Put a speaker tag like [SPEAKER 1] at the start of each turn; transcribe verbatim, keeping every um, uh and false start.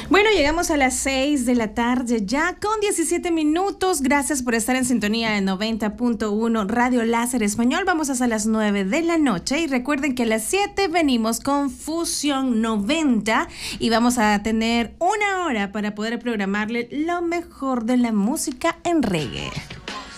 [SPEAKER 1] Bueno, llegamos a las seis de la tarde ya con diecisiete minutos. Gracias por estar en sintonía de noventa punto uno Radio Láser Español. Vamos hasta las nueve de la noche y recuerden que a las siete venimos con Fusión noventa y vamos a tener una hora para poder programarle lo mejor de la música en reggae.